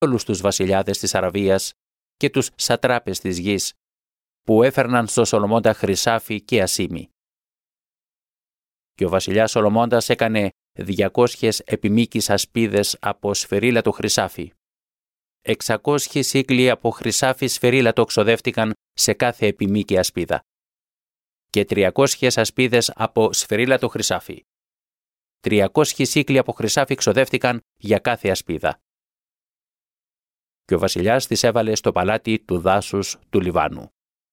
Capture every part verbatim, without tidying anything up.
όλους τους βασιλιάδες της Αραβίας και τους σατράπες της γης, που έφερναν στο Σολομώντα χρυσάφι και ασήμι. Και ο βασιλιάς Σολομώντας έκανε διακόσιες επιμήκης ασπίδες από σφυρίλατο χρυσάφι. Εξακόσιοι σύκλοι από χρυσάφι σφυρίλατο ξοδεύτηκαν σε κάθε επιμήκη ασπίδα. Και τριακόσιες ασπίδες από σφυρίλατο χρυσάφι. Τριακόσιοι σύκλοι από χρυσάφι ξοδεύτηκαν για κάθε ασπίδα. Και ο βασιλιάς τις έβαλε στο παλάτι του δάσους του Λιβάνου.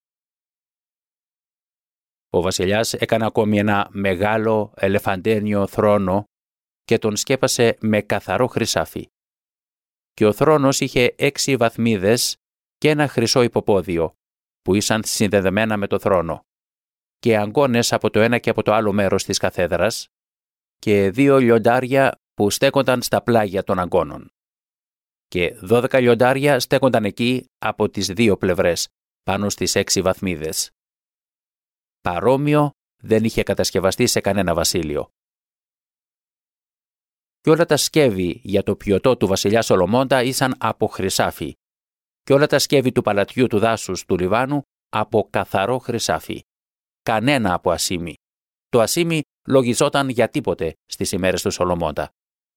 Ο βασιλιάς έκανε ακόμη ένα μεγάλο ελεφαντένιο θρόνο και τον σκέπασε με καθαρό χρυσάφι. Και ο θρόνος είχε έξι βαθμίδες και ένα χρυσό υποπόδιο, που ήσαν συνδεδεμένα με το θρόνο, και αγκώνες από το ένα και από το άλλο μέρος της καθέδρας, και δύο λιοντάρια που στέκονταν στα πλάγια των αγκώνων. Και δώδεκα λιοντάρια στέκονταν εκεί από τις δύο πλευρές, πάνω στις έξι βαθμίδες. Παρόμοιο δεν είχε κατασκευαστεί σε κανένα βασίλειο. Και όλα τα σκεύη για το πιωτό του βασιλιά Σολομώντα ήσαν από χρυσάφι, και όλα τα σκεύη του παλατιού του δάσους του Λιβάνου από καθαρό χρυσάφι. Κανένα από ασήμι. Το ασήμι λογιζόταν για τίποτε στις ημέρες του Σολομώντα.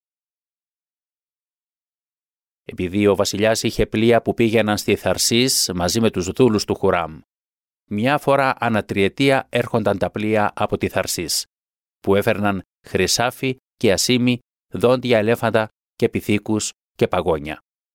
Επειδή ο βασιλιάς είχε πλοία που πήγαιναν στη Θαρσίς μαζί με τους δούλους του Χουράμ, μια φορά ανά τριετία έρχονταν τα πλοία από τη Θαρσίς, που έφερναν χρυσάφι και ασήμι, δόντια ελέφαντα και πυθίκους και παγόνια.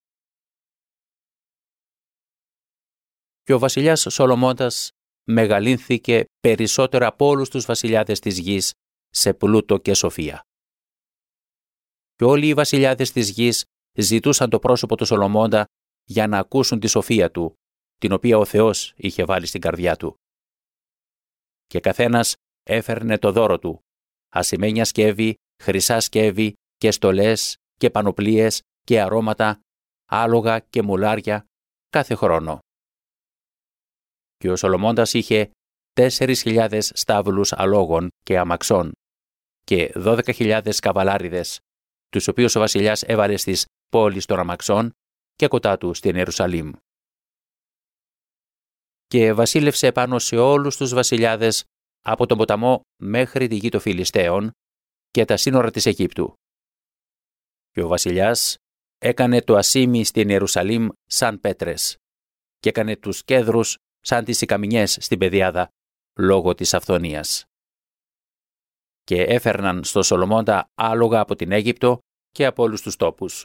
Και ο βασιλιάς Σολομώντας μεγαλύνθηκε περισσότερο από όλους τους βασιλιάδες της γης σε πλούτο και σοφία. Και όλοι οι βασιλιάδες της γης ζητούσαν το πρόσωπο του Σολομώντα για να ακούσουν τη σοφία του, την οποία ο Θεός είχε βάλει στην καρδιά του. Και καθένας έφερνε το δώρο του, ασημένια σκεύη, χρυσά σκεύη και στολές και πανοπλίες και αρώματα, άλογα και μουλάρια κάθε χρόνο. Και ο Σολομώντας είχε τέσσερις χιλιάδες στάβλους αλόγων και αμαξών και δώδεκα χιλιάδες καβαλάριδες, τους οποίους ο βασιλιάς έβαλε στις πόλεις των αμαξών και κοντά του στην Ιερουσαλήμ. Και βασίλευσε πάνω σε όλους τους βασιλιάδες από τον ποταμό μέχρι τη γη των Φιλιστέων και τα σύνορα της Αιγύπτου. Και ο βασιλιάς έκανε το ασήμι στην Ιερουσαλήμ σαν πέτρες και έκανε τους κέδρους σαν τις σικαμινιές στην πεδιάδα λόγω της αυθονίας. Και έφερναν στο Σολομώντα άλογα από την Αίγυπτο και από όλους τους τόπους.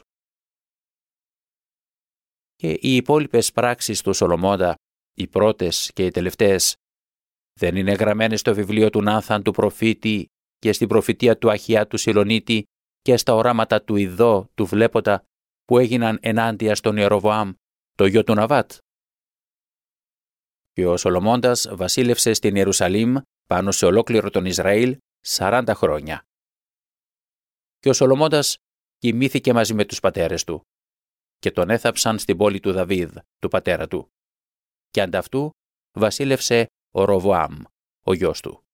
Και οι υπόλοιπες πράξεις του Σολομώντα, οι πρώτες και οι τελευταίες, δεν είναι γραμμένες στο βιβλίο του Νάθαν του προφήτη και στην προφητεία του Αχιά του Σιλονίτη και στα οράματα του Ιδώ του Βλέποντα που έγιναν ενάντια στον Ιεροβοάμ, το γιο του Ναβάτ? Και ο Σολομώντας βασίλευσε στην Ιερουσαλήμ πάνω σε ολόκληρο τον Ισραήλ σαράντα χρόνια. Και ο Σολομώντας κοιμήθηκε μαζί με τους πατέρες του και τον έθαψαν στην πόλη του Δαβίδ, του πατέρα του. Και ανταυτού βασίλευσε ο Ροβοάμ, ο γιος του.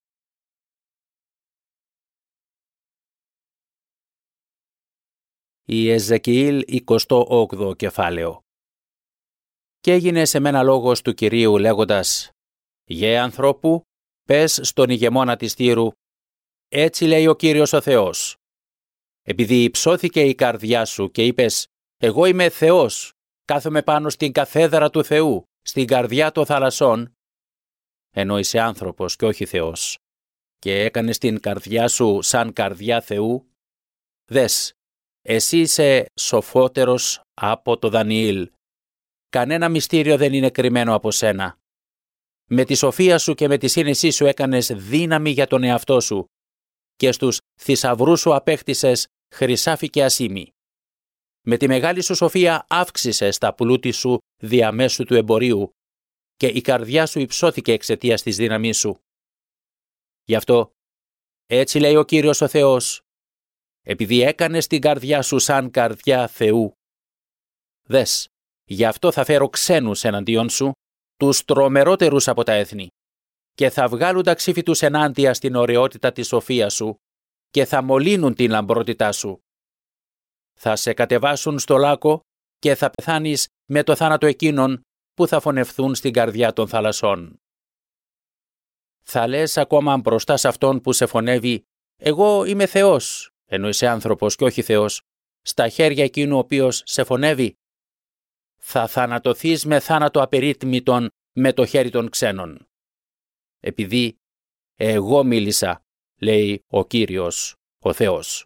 Η Εζεκιήλ εικοστό όγδοο κεφάλαιο. Και έγινε σε μένα λόγος του Κυρίου λέγοντας: «Γε ανθρώπου, πες στον ηγεμόνα της Τύρου, έτσι λέει ο Κύριος ο Θεός. Επειδή υψώθηκε η καρδιά σου και είπες, εγώ είμαι Θεός, κάθομαι πάνω στην καθέδρα του Θεού, στην καρδιά των θαλασσών, ενώ είσαι άνθρωπος και όχι Θεός, και έκανες την καρδιά σου σαν καρδιά Θεού, δες, εσύ είσαι σοφότερος από το Δανιήλ. Κανένα μυστήριο δεν είναι κρυμμένο από σένα. Με τη σοφία σου και με τη σύνεσή σου έκανες δύναμη για τον εαυτό σου και στους θησαυρούς σου απέκτησες χρυσάφι και ασήμι. Με τη μεγάλη σου σοφία αύξησες τα πλούτη σου διαμέσου του εμπορίου και η καρδιά σου υψώθηκε εξαιτίας της δύναμής σου. Γι' αυτό, έτσι λέει ο Κύριος ο Θεός, επειδή έκανες την καρδιά σου σαν καρδιά Θεού, δες, γι' αυτό θα φέρω ξένους εναντίον σου, τους τρομερότερους από τα έθνη, και θα βγάλουν τα ξύφη τους ενάντια στην ωραιότητα της σοφίας σου και θα μολύνουν την λαμπρότητά σου. Θα σε κατεβάσουν στο λάκκο και θα πεθάνεις με το θάνατο εκείνων που θα φωνευθούν στην καρδιά των θαλασσών. Θα λες ακόμα μπροστά σε αυτόν που σε φωνεύει «Εγώ είμαι Θεός», ενώ είσαι άνθρωπος και όχι Θεός, στα χέρια εκείνου ο οποίος σε φωνεύει. Θα θανατωθείς με θάνατο απερίτμητον με το χέρι των ξένων. Επειδή εγώ μίλησα, λέει ο Κύριος, ο Θεός.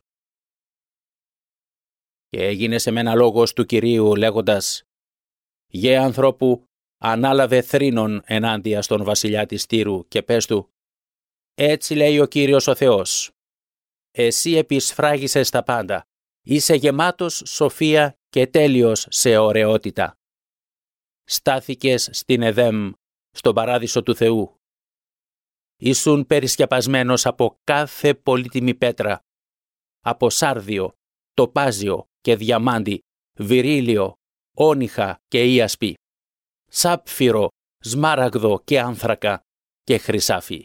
Και έγινε σε μένα λόγος του Κυρίου λέγοντας «Γε ανθρώπου, ανάλαβε θρήνον ενάντια στον βασιλιά της Τύρου και πες του «Έτσι λέει ο Κύριος ο Θεός, εσύ επισφράγισες τα πάντα, είσαι γεμάτος σοφία και τέλειος σε ωραιότητα. Στάθηκες στην Εδέμ, στον παράδεισο του Θεού. Ήσουν περισκεπασμένος από κάθε πολύτιμη πέτρα, από σάρδιο, τοπάζιο και διαμάντι, βυρίλιο, όνυχα και ίασπη, σάπφυρο, σμάραγδο και άνθρακα και χρυσάφι.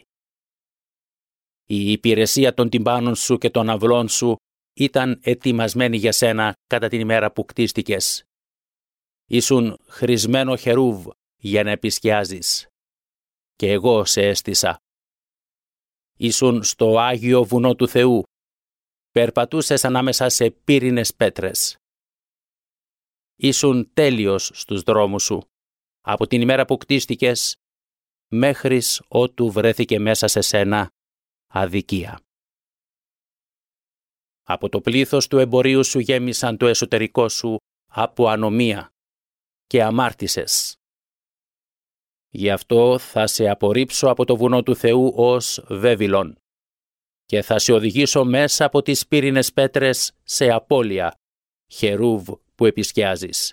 Η υπηρεσία των τυμπάνων σου και των αυλών σου ήταν ετοιμασμένη για σένα κατά την ημέρα που κτίστηκες. Ήσουν χρησμένο χερούβ για να επισκιάζεις. Και εγώ σε έστησα. Ήσουν στο Άγιο Βουνό του Θεού. Περπατούσες ανάμεσα σε πύρινες πέτρες. Ήσουν τέλειος στους δρόμους σου, από την ημέρα που κτίστηκες, μέχρις ότου βρέθηκε μέσα σε σένα αδικία. Από το πλήθος του εμπορίου σου γέμισαν το εσωτερικό σου από ανομία και αμάρτησες. Γι' αυτό θα σε απορρίψω από το βουνό του Θεού ως Βέβυλον και θα σε οδηγήσω μέσα από τις πύρινες πέτρες σε απώλεια, χερούβ που επισκιάζεις.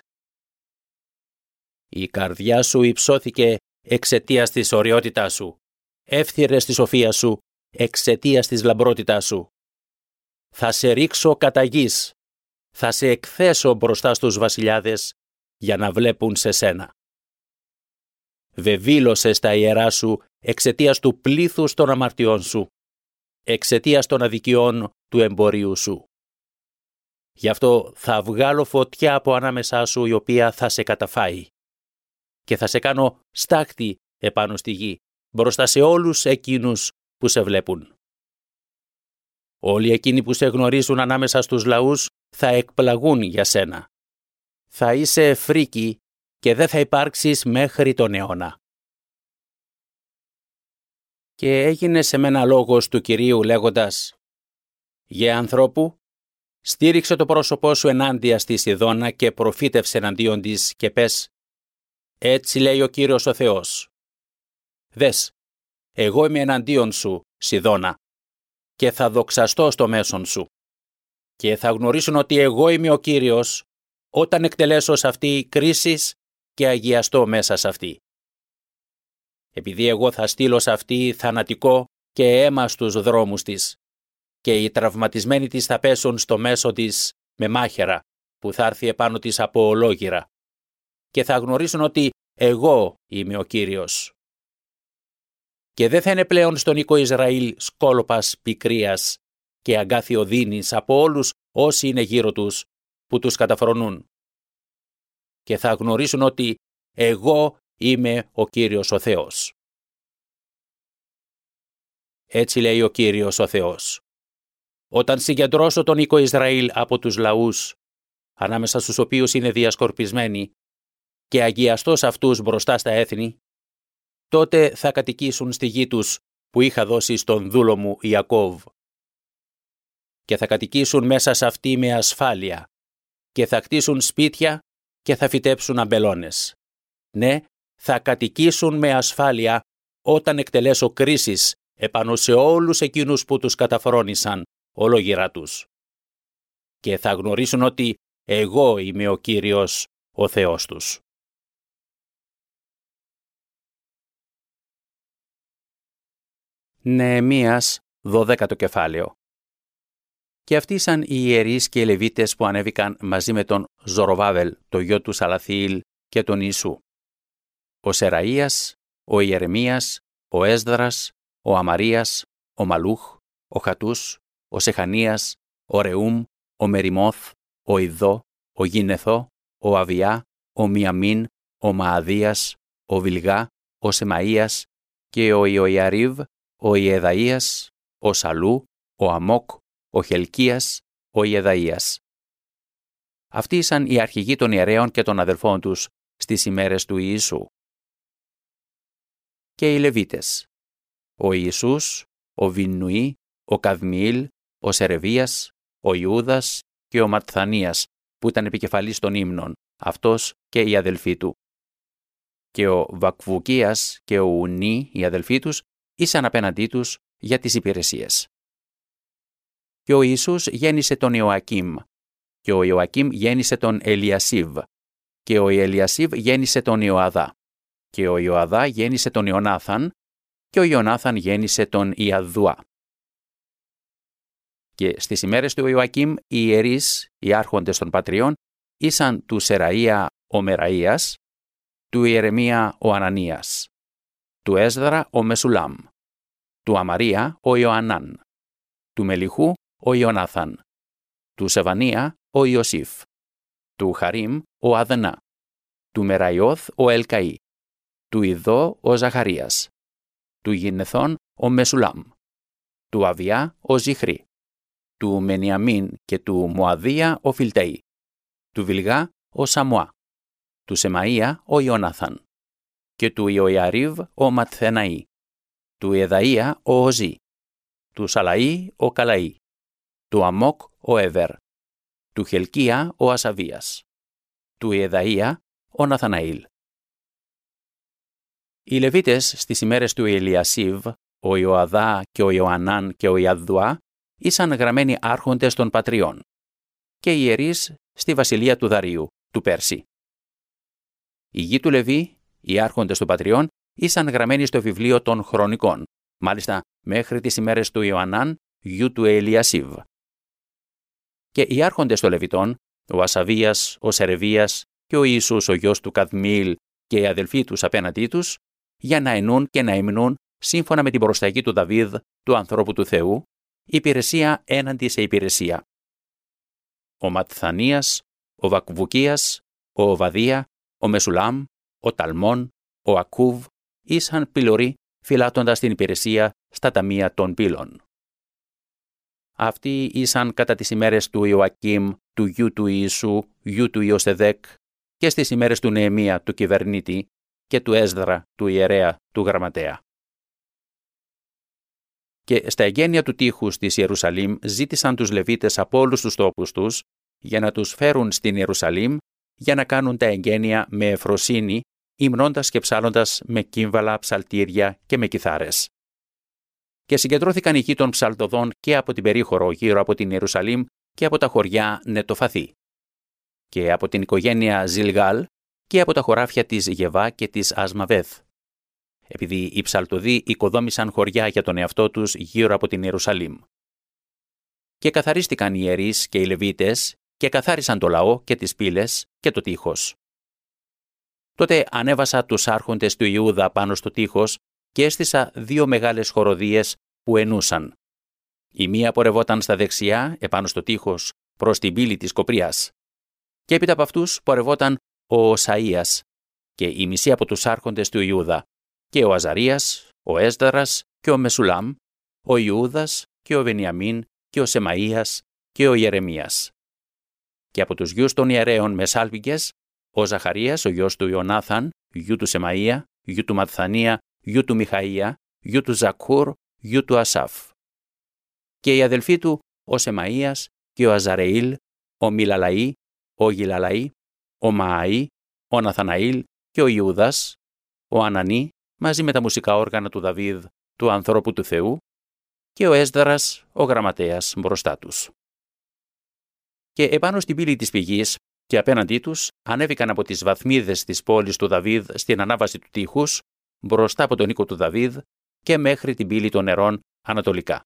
Η καρδιά σου υψώθηκε εξαιτίας της ωραιότητάς σου, εύθυρες τη σοφία σου εξαιτίας της λαμπρότητάς σου. Θα σε ρίξω κατά γης, θα σε εκθέσω μπροστά στους βασιλιάδες για να βλέπουν σε σένα. Βεβήλωσες τα ιερά σου εξαιτίας του πλήθους των αμαρτιών σου, εξαιτίας των αδικιών του εμπορίου σου. Γι' αυτό θα βγάλω φωτιά από ανάμεσά σου η οποία θα σε καταφάει και θα σε κάνω στάχτη επάνω στη γη, μπροστά σε όλους εκείνους που σε βλέπουν. Όλοι εκείνοι που σε γνωρίζουν ανάμεσα στους λαούς θα εκπλαγούν για σένα. Θα είσαι φρίκη και δεν θα υπάρξεις μέχρι τον αιώνα. Και έγινε σε μένα λόγος του Κυρίου λέγοντας «Γε ανθρώπου, στήριξε το πρόσωπό σου ενάντια στη Σιδώνα και προφήτευσε εναντίον της και πες «Έτσι λέει ο Κύριος ο Θεός. Δες, εγώ είμαι εναντίον σου, Σιδώνα, και θα δοξαστώ στο μέσον σου. Και θα γνωρίσουν ότι εγώ είμαι ο Κύριος όταν εκτελέσω σε αυτή κρίσεις και αγιαστώ μέσα σε αυτή. Επειδή εγώ θα στείλω σε αυτή θανατικό και αίμα στους δρόμους της και οι τραυματισμένοι της θα πέσουν στο μέσο της με μάχαιρα που θα έρθει επάνω της από ολόγυρα και θα γνωρίσουν ότι εγώ είμαι ο Κύριος. Και δεν θα είναι πλέον στον οίκο Ισραήλ σκόλοπας πικρίας και αγκάθιο δίνης από όλους όσοι είναι γύρω τους που τους καταφρονούν. Και θα γνωρίσουν ότι εγώ είμαι ο Κύριος ο Θεός. Έτσι λέει ο Κύριος ο Θεός. Όταν συγκεντρώσω τον οίκο Ισραήλ από τους λαούς, ανάμεσα στους οποίους είναι διασκορπισμένοι, και αγιαστώ σε αυτούς μπροστά στα έθνη, τότε θα κατοικήσουν στη γη τους που είχα δώσει στον δούλο μου Ιακώβ. Και θα κατοικήσουν μέσα σε αυτή με ασφάλεια και θα κτίσουν σπίτια και θα φυτέψουν αμπελώνες. Ναι, θα κατοικήσουν με ασφάλεια όταν εκτελέσω κρίσεις επάνω σε όλους εκείνους που τους καταφρόνησαν ολόγυρά τους. Και θα γνωρίσουν ότι εγώ είμαι ο Κύριος, ο Θεός τους. Νεεμίας, δωδέκατο κεφάλαιο. Και αυτοί ήσαν οι ιερείς και οι Λεβίτες που ανέβηκαν μαζί με τον Ζοροβάβελ, το γιο του Σαλαθιήλ και τον Ιησού. Ο Σεραΐας, ο Ιερεμίας, ο Έσδρας, ο Αμαρίας, ο Μαλούχ, ο Χατούς, ο Σεχανίας, ο Ρεούμ, ο Μεριμόθ, ο Ιδώ, ο Γινεθώ, ο Αβιά, ο Μιαμίν, ο Μααδίας, ο Βιλγά, ο Σεμαΐας και ο Ιωιαρίβ, ο Ιεδαΐας, ο Σαλού, ο Αμόκ, ο Χελκίας, ο Ιεδαΐας. Αυτοί ήσαν οι αρχηγοί των ιερέων και των αδελφών τους στις ημέρες του Ιησού. Και οι Λεβίτες, ο Ιησούς, ο Βιννουή, ο Καδμιήλ, ο Σερεβίας, ο Ιούδας και ο Ματθανίας, που ήταν επικεφαλής των ύμνων, αυτός και οι αδελφοί του. Και ο Βακβουκίας και ο Ουνί, οι αδελφοί τους, ήσαν απέναντί τους για τις υπηρεσίες. Και ο Ιησούς γέννησε τον Ιωακίμ, και ο Ιωακίμ γέννησε τον Ελιασίβ, και ο Ελιασίβ γέννησε τον Ιωαδά, και ο Ιωαδά γέννησε τον Ιωνάθαν, και ο Ιωνάθαν γέννησε τον Ιαδδουά. Και στις ημέρες του Ιωακίμ οι ιερείς, οι άρχοντες των πατριών, ήσαν του Σεραΐα ο Μεραΐας, του Ιερεμία ο Ανανίας, του Έσδρα ο Μεσουλάμ, του Αμαρία ο Ιωαννάν, του Μελιχού ο Ιωνάθαν, του Σεβανία ο Ιωσήφ, του Χαρίμ ο Αδενά, του Μεραϊώθ ο Ελκαΐ, του Ιδώ ο Ζαχαρίας, του Γινεθών ο Μεσουλάμ, του Αβιά ο Ζιχρή, του Μενιαμίν και του Μωαδία ο Φιλταΐ, του Βιλγά ο Σαμουά, του Σεμαΐα ο Ιωνάθαν και του Ιωιαρίβ ο Ματθεναΐ, του Εδαΐα ο Οζή, του Σαλαΐ ο Καλαΐ, του Αμόκ ο Εβέρ, του Χελκία ο Ασαβίας, του Εδαΐα ο Ναθαναήλ. Οι Λεβίτες στις ημέρες του Ελιασίβ, ο Ιωαδά και ο Ιωαννάν και ο Ιαδδουά, ήσαν γραμμένοι άρχοντες των πατριών, και οι ιερείς στη βασιλεία του Δαρίου, του Πέρση. Οι γη του Λεβί, οι άρχοντες των πατριών, ήσαν γραμμένοι στο βιβλίο των χρονικών, μάλιστα μέχρι τις ημέρες του Ιωαννάν, γιου του Ελιασίβ. Και οι άρχοντες των Λεβιτών, ο Ασαβίας, ο Σερεβίας και ο Ιησούς ο γιος του Καδμιήλ και οι αδελφοί τους απέναντί τους, για να ενούν και να υμνούν σύμφωνα με την προσταγή του Δαβίδ, του ανθρώπου του Θεού, υπηρεσία έναντι σε υπηρεσία. Ο Ματθανίας, ο Βακβουκίας, ο Οβαδία, ο Μεσουλάμ, ο Ταλμών, ο Ακούβ ήσαν πυλωροί φυλάτοντας την υπηρεσία στα ταμεία των πύλων. Αυτοί ήσαν κατά τις ημέρες του Ιωακίμ, του γιου του Ιησού, γιου του Ιωσεδέκ, και στις ημέρες του Νεεμία, του κυβερνήτη, και του Έσδρα, του ιερέα, του γραμματέα. Και στα εγγένεια του τείχους της Ιερουσαλήμ ζήτησαν τους Λεβίτες από όλους τους τόπους τους για να τους φέρουν στην Ιερουσαλήμ για να κάνουν τα εγγένεια με ευφροσύνη, υμνώντας και ψάλλοντας με κύμβαλα, ψαλτήρια και με κιθάρες. Και συγκεντρώθηκαν οι γη των ψαλτοδών και από την περίχωρο γύρω από την Ιερουσαλήμ και από τα χωριά Νετοφαθή, και από την οικογένεια Ζιλγάλ και από τα χωράφια της Γεβά και της Ασμαβέθ, επειδή οι ψαλτοδοί οικοδόμησαν χωριά για τον εαυτό τους γύρω από την Ιερουσαλήμ. Και καθαρίστηκαν οι ιερείς και οι Λεβίτες και καθάρισαν το λαό και τις πύλες και το τείχος. Τότε ανέβασα τους άρχοντες του Ιούδα πάνω στο τείχος και έστησα δύο μεγάλες χοροδίες που ενούσαν. Η μία πορευόταν στα δεξιά επάνω στο τείχος προς την πύλη της Κοπριάς, και έπειτα από αυτούς πορευόταν ο Οσαΐας και η μισή από τους άρχοντες του Ιούδα, και ο Αζαρίας, ο Έσδαρας και ο Μεσουλάμ, ο Ιούδας και ο Βενιαμίν και ο Σεμαΐας και ο Ιερεμίας. Και από τους γιους των ιερέων με σάλπιγγες, ο Ζαχαρίας, ο γιος του Ιωνάθαν, γιου του Σεμαΐα, γιου του Ματθανία, γιου του Μιχαΐα, γιου του Ζακούρ, γιου του Ασάφ. Και οι αδελφοί του, ο Σεμαΐας και ο Αζαρεήλ, ο Μιλαλαΐ, ο Γιλαλαΐ, ο Μααΐ, ο Ναθαναήλ και ο Ιούδας, ο Ανανί, μαζί με τα μουσικά όργανα του Δαβίδ, του ανθρώπου του Θεού, και ο Έσδρας, ο γραμματέας, μπροστά τους. Και επάνω στην πύλη της πηγής και απέναντί τους ανέβηκαν από τις βαθμίδες της πόλης του Δαβίδ στην ανάβαση του τείχους, μπροστά από τον οίκο του Δαβίδ και μέχρι την πύλη των νερών ανατολικά.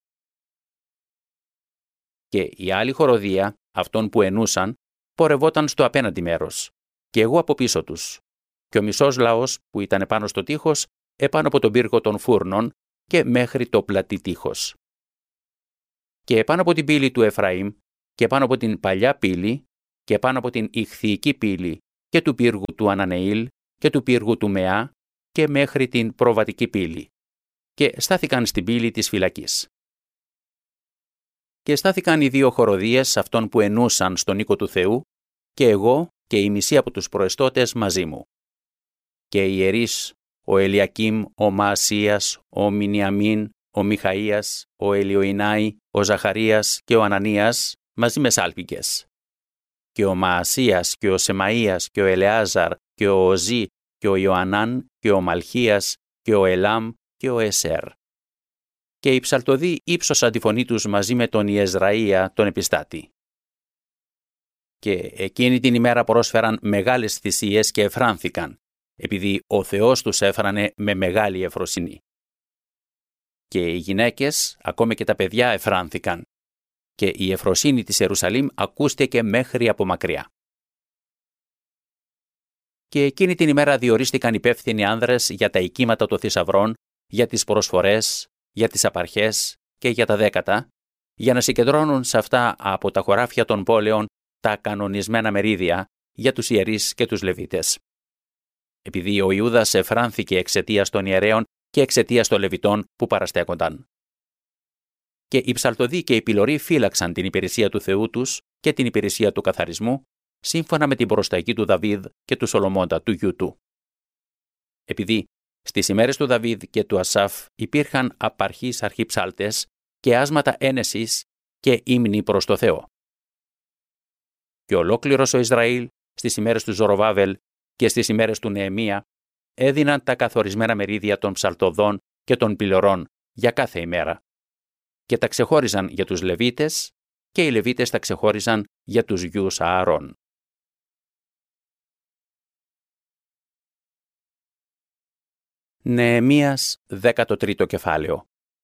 Και η άλλη χοροδία, αυτών που ενούσαν, πορευόταν στο απέναντι μέρος, και εγώ από πίσω τους, και ο μισός λαός που ήταν επάνω στο τείχος, επάνω από τον πύργο των φούρνων και μέχρι το πλατή τείχος. Και επάνω από την πύλη του Εφραήμ, και πάνω από την παλιά πύλη, και πάνω από την ηχθυϊκή πύλη και του πύργου του Ανανεήλ και του πύργου του Μεά και μέχρι την προβατική πύλη, και στάθηκαν στην πύλη της φυλακής. Και στάθηκαν οι δύο χοροδίες αυτών που ενούσαν στον οίκο του Θεού, και εγώ και η μισή από τους προεστώτες μαζί μου. Και οι ιερείς, ο Ελιακήμ, ο Μαασίας, ο Μινιαμίν, ο Μιχαΐας, ο Ελιοϊνάη, ο Ζαχαρίας και ο Ανανίας, μαζί με σάλπικες. Και ο Μαασίας και ο Σεμαΐας και ο Ελεάζαρ και ο Οζή και ο Ιωανάν και ο Μαλχίας και ο Ελάμ και ο Εσέρ. Και οι ψαλτοδοί ύψωσαν τη φωνή τους μαζί με τον Ιεζραΐα τον επιστάτη. Και εκείνη την ημέρα πρόσφεραν μεγάλες θυσίες και εφράνθηκαν, επειδή ο Θεός τους έφρανε με μεγάλη ευφροσύνη. Και οι γυναίκες, ακόμη και τα παιδιά, εφράνθηκαν, και η ευφροσύνη της Ιερουσαλήμ ακούστηκε μέχρι από μακριά. Και εκείνη την ημέρα διορίστηκαν υπεύθυνοι άνδρες για τα οικίματα των θησαυρών, για τις προσφορές, για τις απαρχές και για τα δέκατα, για να συγκεντρώνουν σε αυτά από τα χωράφια των πόλεων τα κανονισμένα μερίδια για τους ιερείς και τους Λεβίτες. Επειδή ο Ιούδας εφράνθηκε εξαιτίας των ιερέων και εξαιτίας των Λεβιτών που παραστέκονταν. Και οι ψαλτοδοί και οι πυλωροί φύλαξαν την υπηρεσία του Θεού τους και την υπηρεσία του καθαρισμού, σύμφωνα με την προσταγή του Δαβίδ και του Σολομώντα του γιού του. Επειδή στις ημέρες του Δαβίδ και του Ασάφ υπήρχαν απαρχείς αρχιψάλτες και άσματα ένεσης και ύμνοι προς το Θεό. Και ολόκληρος ο Ισραήλ στις ημέρες του Ζοροβάβελ και στις ημέρες του Νεεμία έδιναν τα καθορισμένα μερίδια των ψαλτοδών και των πυλωρών για κάθε ημέρα, και τα ξεχώριζαν για τους Λεβίτες και οι Λεβίτες τα ξεχώριζαν για τους γιους Ααρών. Νεεμίας δέκατο τρίτο κεφάλαιο.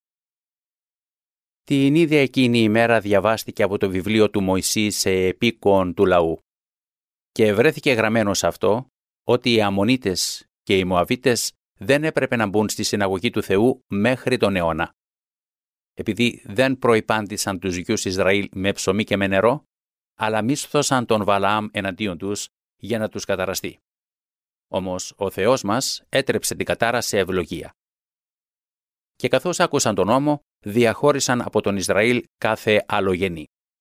Την ίδια εκείνη ημέρα διαβάστηκε από το βιβλίο του Μωυσή σε επίκον του λαού. Και βρέθηκε γραμμένο σε αυτό ότι οι Αμμονίτες και οι Μωαβίτες δεν έπρεπε να μπουν στη συναγωγή του Θεού μέχρι τον αιώνα. Επειδή δεν προϋπάντησαν τους γιους Ισραήλ με ψωμί και με νερό, αλλά μίσθωσαν τον Βαλαάμ εναντίον τους για να τους καταραστεί. Όμως ο Θεός μας έτρεψε την κατάρα σε ευλογία. Και καθώς άκουσαν τον νόμο, διαχώρισαν από τον Ισραήλ κάθε αλλογενή.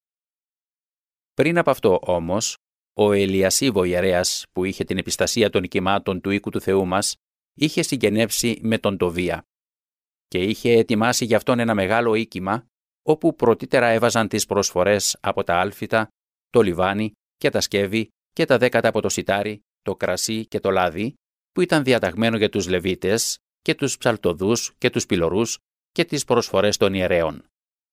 Πριν από αυτό όμως, ο Ελιασίβ ο ιερέας, που είχε την επιστασία των οικημάτων του οίκου του Θεού μας, είχε συγγενεύσει με τον Τοβία και είχε ετοιμάσει γι' αυτόν ένα μεγάλο οίκημα, όπου πρωτήτερα έβαζαν τις προσφορές από τα άλφητα, το λιβάνι και τα σκεύη και τα δέκατα από το σιτάρι, το κρασί και το λάδι, που ήταν διαταγμένο για τους Λεβίτες και τους ψαλτοδούς και τους πυλωρούς και τις προσφορές των ιερέων.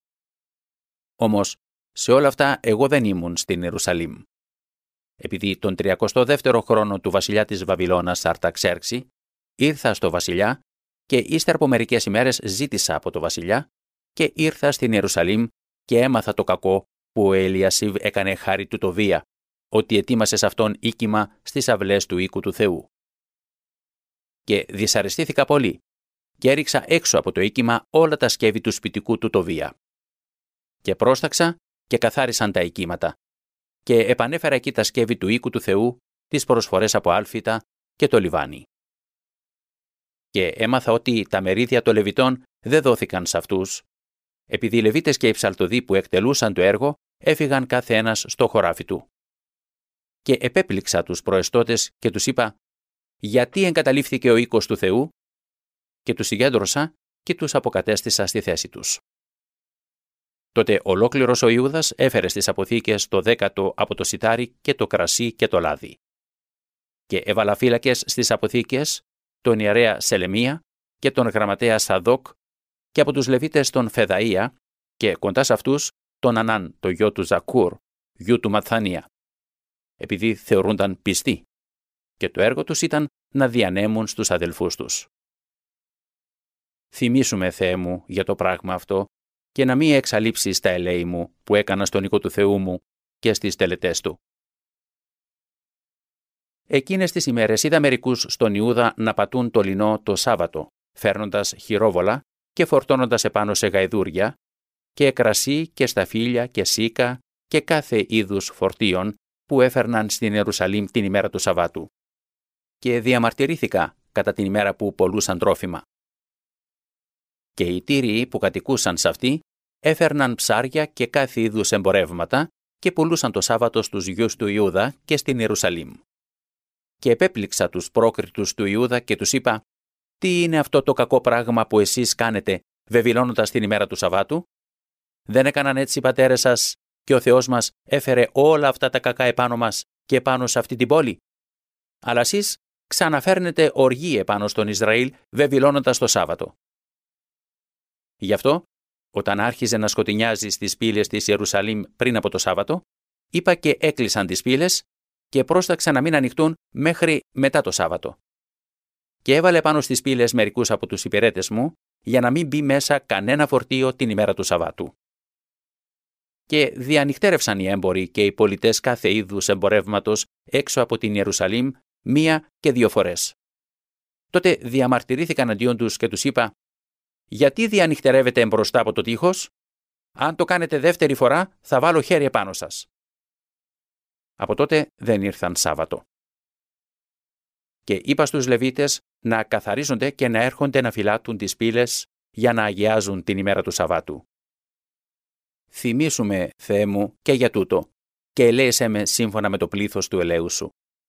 Όμως, σε όλα αυτά εγώ δεν ήμουν στην Ιερουσαλήμ. Επειδή τον τριακοστό δεύτερο χρόνο του βασιλιά της Βαβυλώνας Αρταξέρξη, ήρθα στο βασιλιά και ύστερα από μερικές ημέρες ζήτησα από το βασιλιά και ήρθα στην Ιερουσαλήμ και έμαθα το κακό που ο Ελιασίβ έκανε χάρη του Τοβία, ότι ετοίμασε σε αυτόν οίκημα στις αυλές του οίκου του Θεού. Και δυσαρεστήθηκα πολύ και έριξα έξω από το οίκημα όλα τα σκεύη του σπιτικού του Τοβία. Και πρόσταξα και καθάρισαν τα οικήματα. Και επανέφερα εκεί τα σκεύη του οίκου του Θεού, τις προσφορές από άλφητα και το λιβάνι. Και έμαθα ότι τα μερίδια των Λεβιτών δεν δόθηκαν σε αυτούς, επειδή οι Λεβίτες και οι ψαλτοδοί που εκτελούσαν το έργο έφυγαν κάθε ένας στο χωράφι του. Και επέπληξα τους προεστώτες και τους είπα, γιατί εγκαταλείφθηκε ο οίκος του Θεού, και τους συγκέντρωσα και τους αποκατέστησα στη θέση τους. Τότε ολόκληρος ο Ιούδας έφερε στις αποθήκες το δέκατο από το σιτάρι και το κρασί και το λάδι. Και έβαλα φύλακες στις αποθήκες τον ιερέα Σελεμία και τον γραμματέα Σαδόκ και από τους Λεβίτες τον Φεδαΐα και κοντά σε αυτούς τον Ανάν, το γιο του Ζακούρ, γιου του Ματθανία, επειδή θεωρούνταν πιστοί, και το έργο τους ήταν να διανέμουν στους αδελφούς τους. Θυμήσου με, Θεέ μου, για το πράγμα αυτό και να μην εξαλείψεις τα ελέη μου που έκανα στον οίκο του Θεού μου και στις τελετές του. Εκείνες τις ημέρες είδα μερικούς στον Ιούδα να πατούν το λινό το Σάββατο, φέρνοντας χειρόβολα και φορτώνοντας επάνω σε γαϊδούρια και κρασί και σταφύλια και σίκα και κάθε είδους φορτίων που έφερναν στην Ιερουσαλήμ την ημέρα του Σαββάτου. Και διαμαρτυρήθηκα κατά την ημέρα που πωλούσαν τρόφιμα. Και οι Τύριοι που κατοικούσαν σε αυτή έφερναν ψάρια και κάθε είδους εμπορεύματα και πουλούσαν το Σάββατο στους γιους του Ιούδα και στην Ιερουσαλήμ. Και επέπληξα τους πρόκριτους του Ιούδα και τους είπα: «Τι είναι αυτό το κακό πράγμα που εσείς κάνετε, βεβηλώνοντας την ημέρα του Σαββάτου? Δεν έκαναν έτσι οι πατέρες σας και ο Θεός μας έφερε όλα αυτά τα κακά επάνω μας και επάνω σε αυτή την πόλη? Αλλά εσείς ξαναφέρνετε οργή επάνω στον Ισραήλ, βεβηλώνοντας το Σάββατο». Γι' αυτό, όταν άρχιζε να σκοτεινιάζει στις πύλες της Ιερουσαλήμ πριν από το Σάββατο, είπα και έκλεισαν τις πύλες και πρόσταξα να μην ανοιχτούν μέχρι μετά το Σάββατο. Και έβαλε πάνω στις πύλες μερικούς από τους υπηρέτες μου για να μην μπει μέσα κανένα φορτίο την ημέρα του Σαββάτου. Και διανυχτέρευσαν οι έμποροι και οι πολιτές κάθε είδους εμπορεύματος έξω από την Ιερουσαλήμ μία και δύο φορές. Τότε διαμαρτυρήθηκαν αντίον τους και τους είπα: «Γιατί διανυχτερεύετε μπροστά από το τείχος? Αν το κάνετε δεύτερη φορά, θα βάλω χέρι επάνω σας». Από τότε δεν ήρθαν Σάββατο. Και είπα στους Λεβίτες να καθαρίζονται και να έρχονται να φυλάττουν τις πύλες για να αγιάζουν την ημέρα του Σαββάτου. Θυμήσου με, Θεέ μου, και για τούτο, και ελέησέ με σύμφωνα με το πλήθος του ελέου σου.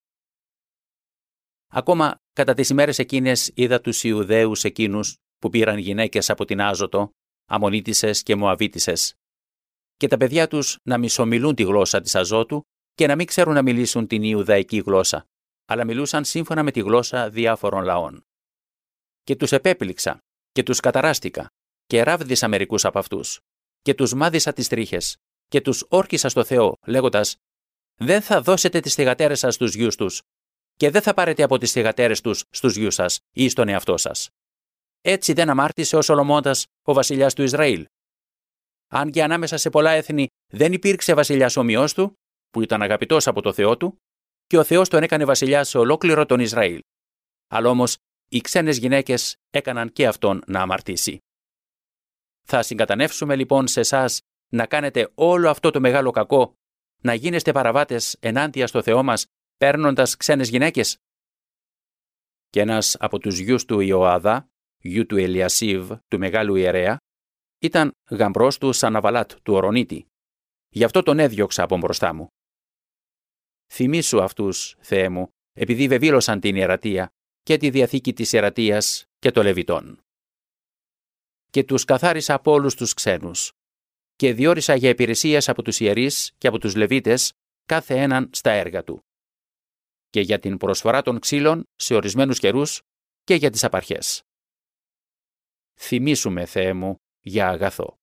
Ακόμα κατά τις ημέρες εκείνες είδα τους Ιουδαίους εκείνους που πήραν γυναίκες από την Άζωτο, Αμμονίτισσες και Μωαβίτισσες, και τα παιδιά τους να μισομιλούν τη γλώσσα της Αζώτου και να μην ξέρουν να μιλήσουν την Ιουδαϊκή γλώσσα, αλλά μιλούσαν σύμφωνα με τη γλώσσα διάφορων λαών. Και τους επέπληξα και τους καταράστηκα και ράβδισα μερικούς από αυτούς και τους μάδισα τις τρίχες και τους όρκισα στο Θεό, λέγοντας: «Δεν θα δώσετε τις θυγατέρες σας στους γιους τους και δεν θα πάρετε από τις θυγατέρες τους στους γιους σας ή στον εαυτό σας». Έτσι δεν αμάρτησε ο Σολομώντας, ο βασιλιάς του Ισραήλ. Αν και ανάμεσα σε πολλά έθνη δεν υπήρξε βασιλιάς ομοιός του, που ήταν αγαπητός από το Θεό του, και ο Θεός τον έκανε βασιλιά σε ολόκληρο τον Ισραήλ. Αλλά όμως οι ξένες γυναίκες έκαναν και αυτόν να αμαρτήσει. Θα συγκατανεύσουμε λοιπόν σε εσάς να κάνετε όλο αυτό το μεγάλο κακό, να γίνεστε παραβάτες ενάντια στο Θεό μας, παίρνοντας ξένες γυναίκες? Και ένας από τους γιους του Ιωάδα, γιου του Ελιασίβ, του μεγάλου ιερέα, ήταν γαμπρός του Σαναβαλάτ, του Ορονίτη. Γι' αυτό τον έδιωξα από μπροστά μου. Θυμήσου αυτούς, Θεέ μου, επειδή βεβήλωσαν την ιερατεία και τη διαθήκη της ιερατείας και των Λεβιτών. Και τους καθάρισα από όλους τους ξένους και διόρισα για υπηρεσίες από τους ιερείς και από τους Λεβίτες κάθε έναν στα έργα του, και για την προσφορά των ξύλων σε ορισμένους καιρούς και για τις απαρχές. Θυμήσου με, Θεέ μου, για αγαθό.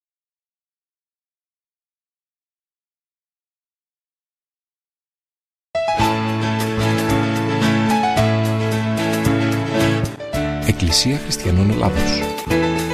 Εκκλησία Χριστιανών Ελλάδος.